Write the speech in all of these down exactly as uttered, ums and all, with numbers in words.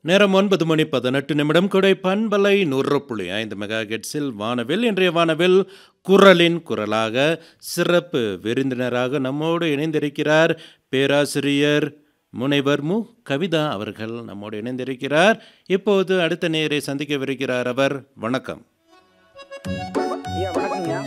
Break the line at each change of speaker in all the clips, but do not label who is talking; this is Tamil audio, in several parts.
நேரம் ஒன்பது மணி பதினெட்டு நிமிடம் கொடை பண்பலை நூறு புள்ளி ஐந்து மெகா ஹெர்ட்ஸில் வானவில் இன்றைய வானவில் குரலின் குரலாக சிறப்பு விருந்தினராக நம்மோடு இணைந்திருக்கிறார் பேராசிரியர் முனைவர் மு கவிதா அவர்கள் நம்மோடு இணைந்திருக்கிறார். இப்போது அடுத்த நேரை சந்திக்கவிருக்கிறார். அவர் வணக்கம்.
ஐயா வணக்கங்கய்யா.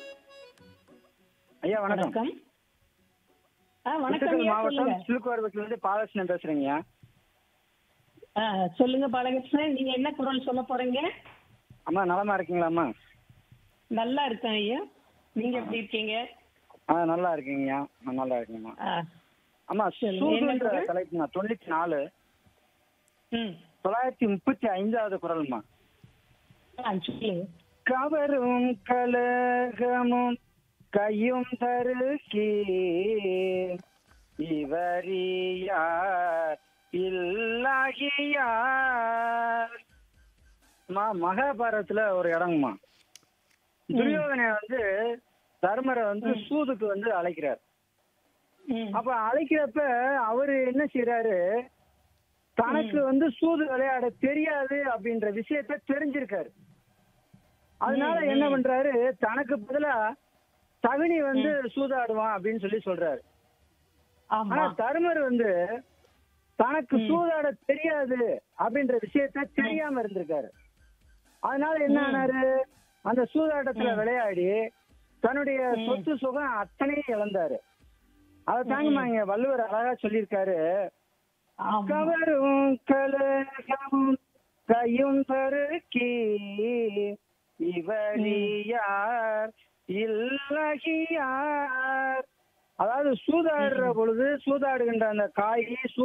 ஐயா வணக்கம்.
வணக்கம். ஆ வணக்கம்
திண்டுக்கல்
ஐயா,
மாவட்டம்
சொல்லுங்க.
சிலுக்குவார்பட்டிலிருந்து பாலகிருஷ்ணன் பேசுறேங்கய்யா.
ஆ, சொல்லுங்க பாலகிருஷ்ணன், நீங்க என்ன குரல் சொல்ல போறீங்க?
அம்மா நலமா இருக்கீங்களாம்மா?
நல்லா இருக்கேன் ஐயா. நீங்க எப்படி இருக்கீங்க?
ஆ நல்லா இருக்கீங்கய்யா. நான் நல்லா இருக்கேங்கம்மா.
ஆ,
அம்மா
சொல்லுங்க. என்ன
சூதுன்ற
குரல்?
தலைப்புமா தொண்ணூத்தி நாலு
ம்.
தொள்ளாயிரத்தி முப்பத்தி ஐந்தாவது குரல்மா.
ஆ, சொல்லுங்க.
கவரும் கலகமும் கையும் தருக்கி இவரியார் இல்லாகியார். அம்மா, மகாபாரதத்துல ஒரு இடங்கம்மா. துரியோதனை வந்து தர்மரை வந்து சூதுக்கு வந்து அழைக்கிறார்.
ம்.
அப்ப அழைக்கிறப்ப அவரு என்ன செய்யறாரு, தனக்கு வந்து சூது விளையாட தெரியாது அப்படின்ற விஷயத்த தெரிஞ்சிருக்காரு. அதனால என்ன பண்றாரு, தனக்கு பதிலா தகுனி வந்து சூதாடுவான் அப்படின்னு சொல்லி சொல்றாரு.
ஆமா.
ஆனா தர்மர் வந்து தனக்கு சூதாட தெரியாது அப்படின்ற விஷயத்த தெரியாம இருந்திருக்காரு. அதனால என்ன ஆனாரு, அந்த சூதாட்டத்துல விளையாடி தன்னுடைய சொத்து சுகம் அத்தனையும் இழந்தாரு. அதை தாங்கம்மா இங்க வள்ளுவர் அழகா சொல்லியிருக்காரு.
ஆமா.
கவரும் கலகமும் கையும் தருக்கி இவரியார் இல்லகியார். அதாவது சூதாடுற பொழுது சூதாடுகின்ற அந்த காய்